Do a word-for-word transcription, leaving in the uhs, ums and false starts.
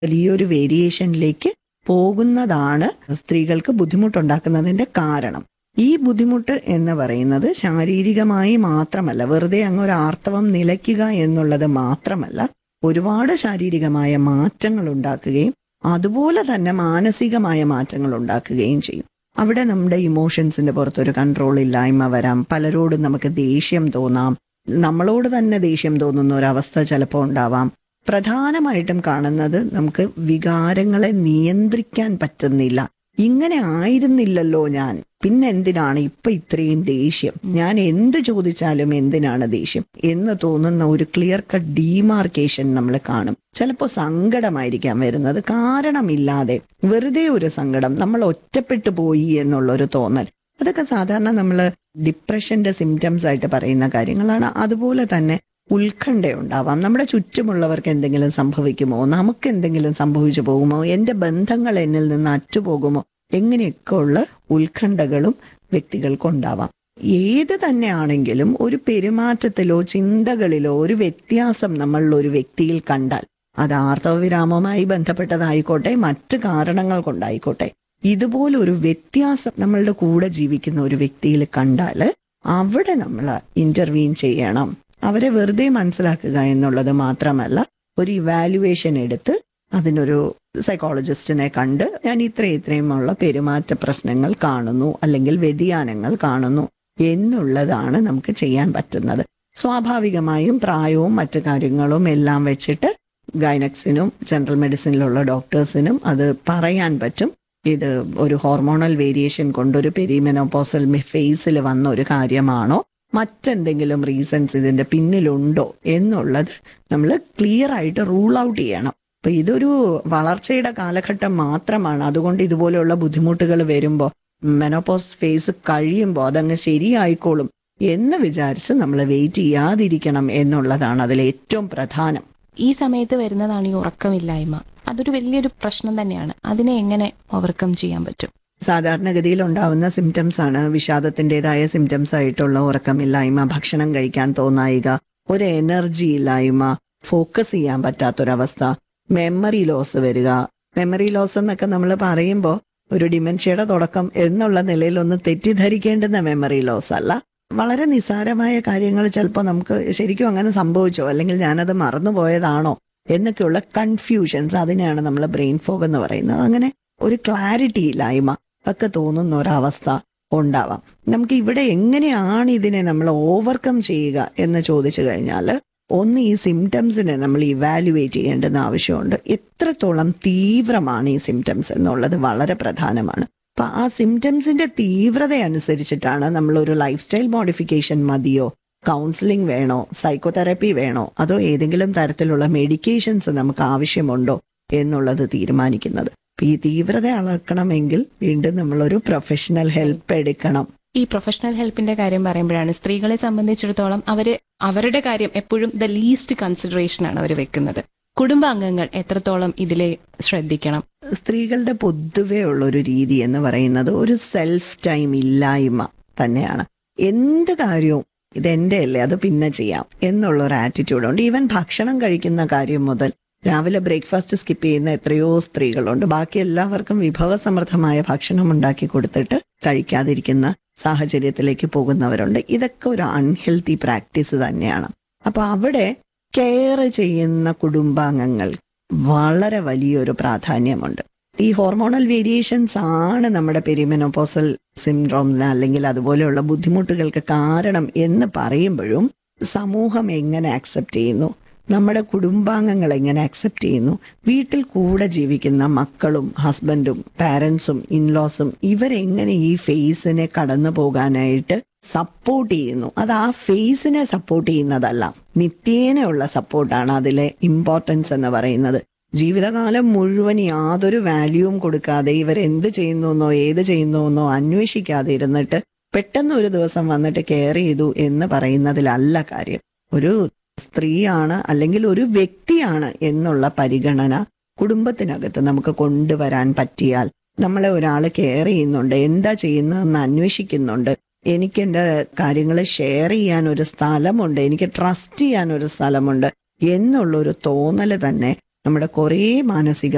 വലിയൊരു വേരിയേഷനിലേക്ക് പോകുന്നതാണ് സ്ത്രീകൾക്ക് ബുദ്ധിമുട്ടുണ്ടാക്കുന്നതിന്റെ കാരണം. ഈ ബുദ്ധിമുട്ട് എന്ന് പറയുന്നത് ശാരീരികമായി മാത്രമല്ല, വെറുതെ അങ്ങ് ഒരു ആർത്തവം നിലയ്ക്കുക എന്നുള്ളത് മാത്രമല്ല, ഒരുപാട് ശാരീരികമായ മാറ്റങ്ങൾ ഉണ്ടാക്കുകയും അതുപോലെ തന്നെ മാനസികമായ മാറ്റങ്ങൾ ഉണ്ടാക്കുകയും ചെയ്യും. അവിടെ നമ്മുടെ ഇമോഷൻസിന്റെ പുറത്തൊരു കൺട്രോൾ ഇല്ലായ്മ വരാം. പലരോടും നമുക്ക് ദേഷ്യം തോന്നാം, നമ്മളോട് തന്നെ ദേഷ്യം തോന്നുന്ന ഒരവസ്ഥ ചിലപ്പോൾ ഉണ്ടാവാം. പ്രധാനമായിട്ടും കാണുന്നത് നമുക്ക് വികാരങ്ങളെ നിയന്ത്രിക്കാൻ പറ്റുന്നില്ല. ഇങ്ങനെ ആയിരുന്നില്ലല്ലോ ഞാൻ, പിന്നെ എന്തിനാണ് ഇപ്പൊ ഇത്രയും ദേഷ്യം, ഞാൻ എന്ത് ചോദിച്ചാലും എന്തിനാണ് ദേഷ്യം എന്ന് തോന്നുന്ന ഒരു ക്ലിയർ കട്ട് ഡീമാർക്കേഷൻ നമ്മൾ കാണും. ചിലപ്പോൾ സങ്കടമായിരിക്കാം വരുന്നത്, കാരണമില്ലാതെ വെറുതെ ഒരു സങ്കടം, നമ്മൾ ഒറ്റപ്പെട്ടു പോയി എന്നുള്ളൊരു തോന്നൽ. അതൊക്കെ സാധാരണ നമ്മൾ ഡിപ്രഷന്റെ സിംറ്റംസ് ആയിട്ട് പറയുന്ന കാര്യങ്ങളാണ്. അതുപോലെ തന്നെ ഉത്കണ്ഠയുണ്ടാവാം. നമ്മുടെ ചുറ്റുമുള്ളവർക്ക് എന്തെങ്കിലും സംഭവിക്കുമോ, നമുക്ക് എന്തെങ്കിലും സംഭവിച്ചു പോകുമോ, എൻ്റെ ബന്ധങ്ങൾ എന്നിൽ നിന്ന് അറ്റുപോകുമോ, എങ്ങനെയൊക്കെ ഉള്ള ഉത്കണ്ഠകളും വ്യക്തികൾക്കുണ്ടാവാം. ഏത് തന്നെയാണെങ്കിലും ഒരു പെരുമാറ്റത്തിലോ ചിന്തകളിലോ ഒരു വ്യത്യാസം നമ്മളിൽ ഒരു വ്യക്തിയിൽ കണ്ടാൽ, അത് ആർത്തവവിരാമവുമായി ബന്ധപ്പെട്ടതായിക്കോട്ടെ മറ്റ് കാരണങ്ങൾ കൊണ്ടായിക്കോട്ടെ, ഇതുപോലൊരു വ്യത്യാസം നമ്മളുടെ കൂടെ ജീവിക്കുന്ന ഒരു വ്യക്തിയിൽ കണ്ടാൽ അവിടെ നമ്മൾ ഇന്റർവീൻ ചെയ്യണം. അവരെ വെറുതെ മനസ്സിലാക്കുക എന്നുള്ളത് മാത്രമല്ല, ഒരു ഇവാലുവേഷൻ എടുത്ത് അതിനൊരു സൈക്കോളജിസ്റ്റിനെ കണ്ട് ഞാൻ ഇത്ര ഇത്രയുമുള്ള പെരുമാറ്റ പ്രശ്നങ്ങൾ കാണുന്നു അല്ലെങ്കിൽ വ്യതിയാനങ്ങൾ കാണുന്നു എന്നുള്ളതാണ് നമുക്ക് ചെയ്യാൻ പറ്റുന്നത്. സ്വാഭാവികമായും പ്രായവും മറ്റു കാര്യങ്ങളും എല്ലാം വെച്ചിട്ട് ഗൈനക്സിനും ജനറൽ മെഡിസിനിലുള്ള ഡോക്ടേഴ്സിനും അത് പറയാൻ പറ്റും. ഇത് ഒരു ഹോർമോണൽ വേരിയേഷൻ കൊണ്ടൊരു പെരിമെനോപോസൽ ഫേസിൽ വന്ന ഒരു കാര്യമാണോ, മറ്റെന്തെങ്കിലും റീസൺസ് ഇതിന്റെ പിന്നിലുണ്ടോ എന്നുള്ളത് നമ്മൾ ക്ലിയർ ആയിട്ട് റൂൾ ഔട്ട് ചെയ്യണം. അപ്പൊ ഇതൊരു വളർച്ചയുടെ കാലഘട്ടം മാത്രമാണ്. അതുകൊണ്ട് ഇതുപോലെയുള്ള ബുദ്ധിമുട്ടുകൾ വരുമ്പോൾ, മെനോപോസ് ഫേസ് കഴിയുമ്പോൾ അതങ്ങ് ശരിയായിക്കോളും എന്ന് വിചാരിച്ച് നമ്മൾ വെയിറ്റ് ചെയ്യാതിരിക്കണം എന്നുള്ളതാണ് അതിൽ ഏറ്റവും പ്രധാനം. ഈ സമയത്ത് വരുന്നതാണ് ഈ ഉറക്കമില്ലായ്മ. അതൊരു വലിയൊരു പ്രശ്നം തന്നെയാണ്. അതിനെ എങ്ങനെ ഓവർകം ചെയ്യാൻ പറ്റും? സാധാരണഗതിയിൽ ഉണ്ടാവുന്ന സിംറ്റംസ് ആണ് വിഷാദത്തിൻ്റെതായ സിംറ്റംസ് ആയിട്ടുള്ള ഉറക്കമില്ലായ്മ, ഭക്ഷണം കഴിക്കാൻ തോന്നായിക, ഒരു എനർജി ഇല്ലായ്മ, ഫോക്കസ് ചെയ്യാൻ പറ്റാത്തൊരവസ്ഥ, മെമ്മറി ലോസ് വരിക. മെമ്മറി ലോസ് എന്നൊക്കെ നമ്മൾ പറയുമ്പോൾ ഒരു ഡിമെൻഷ്യയുടെ തുടക്കം എന്നുള്ള നിലയിലൊന്നും തെറ്റിദ്ധരിക്കേണ്ടുന്ന മെമ്മറി ലോസ് അല്ല. വളരെ നിസ്സാരമായ കാര്യങ്ങൾ ചിലപ്പോൾ നമുക്ക് ശരിക്കും അങ്ങനെ സംഭവിച്ചോ അല്ലെങ്കിൽ ഞാനത് മറന്നുപോയതാണോ എന്നൊക്കെയുള്ള കൺഫ്യൂഷൻസ്, അതിനെയാണ് നമ്മൾ ബ്രെയിൻ ഫോഗ് എന്ന് പറയുന്നത്. അങ്ങനെ ഒരു ക്ലാരിറ്റി ഇല്ലായ്മ ഒക്കെ തോന്നുന്ന ഒരവസ്ഥ ഉണ്ടാവാം. നമുക്ക് ഇവിടെ എങ്ങനെയാണ് ഇതിനെ നമ്മൾ ഓവർകം ചെയ്യുക എന്ന് ചോദിച്ചു കഴിഞ്ഞാൽ, ഒന്ന് ഈ സിംറ്റംസിനെ നമ്മൾ ഇവാലുവേറ്റ് ചെയ്യേണ്ടുന്ന ആവശ്യമുണ്ട്. എത്രത്തോളം തീവ്രമാണ് ഈ സിംറ്റംസ് എന്നുള്ളത് വളരെ പ്രധാനമാണ്. അപ്പൊ ആ സിംറ്റംസിന്റെ തീവ്രത അനുസരിച്ചിട്ടാണ് നമ്മൾ ഒരു ലൈഫ് സ്റ്റൈൽ മോഡിഫിക്കേഷൻ മതിയോ, കൗൺസിലിംഗ് വേണോ, സൈക്കോതെറാപ്പി വേണോ, അതോ ഏതെങ്കിലും തരത്തിലുള്ള മെഡിക്കേഷൻസ് നമുക്ക് ആവശ്യമുണ്ടോ എന്നുള്ളത് തീരുമാനിക്കുന്നത്. ഈ തീവ്രത അളക്കണമെങ്കിൽ വീണ്ടും നമ്മളൊരു പ്രൊഫഷണൽ ഹെൽപ്പ് എടുക്കണം. ഈ പ്രൊഫഷണൽ ഹെൽപ്പിന്റെ കാര്യം പറയുമ്പോഴാണ് സ്ത്രീകളെ സംബന്ധിച്ചിടത്തോളം അവര് അവരുടെ കാര്യം എപ്പോഴും ദ ലീസ്റ്റ് കൺസിഡറേഷൻ ആണ് അവർ വെക്കുന്നത്. കുടുംബാംഗങ്ങൾ എത്രത്തോളം ഇതിലെ ശ്രദ്ധിക്കണം? സ്ത്രീകളുടെ പൊതുവേ ഉള്ളൊരു രീതി എന്ന് പറയുന്നത് ഒരു സെൽഫ് ടൈം ഇല്ലായ്മ തന്നെയാണ്. എന്ത് കാര്യവും ഇതെന്റെ അല്ലേ, അത് പിന്നെ ചെയ്യാം എന്നുള്ളൊരു ആറ്റിറ്റ്യൂഡുണ്ട്. ഈവൻ ഭക്ഷണം കഴിക്കുന്ന കാര്യം മുതൽ രാവിലെ ബ്രേക്ക്ഫാസ്റ്റ് സ്കിപ്പ് ചെയ്യുന്ന എത്രയോ സ്ത്രീകളുണ്ട്. ബാക്കി എല്ലാവർക്കും വിഭവസമൃദ്ധമായ ഭക്ഷണം ഉണ്ടാക്കി കൊടുത്തിട്ട് കഴിക്കാതിരിക്കുന്ന സാഹചര്യത്തിലേക്ക് പോകുന്നവരുണ്ട്. ഇതൊക്കെ ഒരു അൺഹെൽത്തി പ്രാക്ടീസ് തന്നെയാണ്. അപ്പൊ അവിടെ കെയർ ചെയ്യുന്ന കുടുംബാംഗങ്ങൾ വളരെ വലിയൊരു പ്രാധാന്യമുണ്ട്. ഈ ഹോർമോണൽ വേരിയേഷൻസ് ആണ് നമ്മുടെ പെരിമെനോപോസൽ സിൻഡ്രോമിന് അല്ലെങ്കിൽ അതുപോലെയുള്ള ബുദ്ധിമുട്ടുകൾക്ക് കാരണം എന്ന് പറയുമ്പോഴും സമൂഹം എങ്ങനെ ആക്സെപ്റ്റ് ചെയ്യുന്നു, നമ്മുടെ കുടുംബാംഗങ്ങൾ എങ്ങനെ ആക്സെപ്റ്റ് ചെയ്യുന്നു, വീട്ടിൽ കൂടെ ജീവിക്കുന്ന മക്കളും ഹസ്ബൻഡും പാരൻസും ഇൻലോസും ഇവരെങ്ങനെ ഈ ഫേസിനെ കടന്നു പോകാനായിട്ട് സപ്പോർട്ട് ചെയ്യുന്നു. അത് ആ ഫേസിനെ സപ്പോർട്ട് ചെയ്യുന്നതല്ല, നിത്യേനയുള്ള സപ്പോർട്ടാണ് അതിലെ ഇമ്പോർട്ടൻസ് എന്ന് പറയുന്നത്. ജീവിതകാലം മുഴുവൻ യാതൊരു വാല്യൂവും കൊടുക്കാതെ ഇവരെന്ത് ചെയ്യുന്നുവെന്നോ ഏത് ചെയ്യുന്നുവെന്നോ അന്വേഷിക്കാതെ ഇരുന്നിട്ട് പെട്ടെന്ന് ഒരു ദിവസം വന്നിട്ട് കെയർ ചെയ്തു എന്ന് പറയുന്നതിലല്ല കാര്യം. ഒരു സ്ത്രീയാണ് അല്ലെങ്കിൽ ഒരു വ്യക്തിയാണ് എന്നുള്ള പരിഗണന കുടുംബത്തിനകത്ത് നമുക്ക് കൊണ്ടുവരാൻ പറ്റിയാൽ, നമ്മളെ ഒരാൾ കെയർ ചെയ്യുന്നുണ്ട്, എന്താ ചെയ്യുന്നതെന്ന് അന്വേഷിക്കുന്നുണ്ട്, എനിക്ക് എൻ്റെ കാര്യങ്ങൾ ഷെയർ ചെയ്യാൻ ഒരു സ്ഥലമുണ്ട്, എനിക്ക് ട്രസ്റ്റ് ചെയ്യാൻ ഒരു സ്ഥലമുണ്ട് എന്നുള്ളൊരു തോന്നൽ തന്നെ നമ്മുടെ കുറേ മാനസിക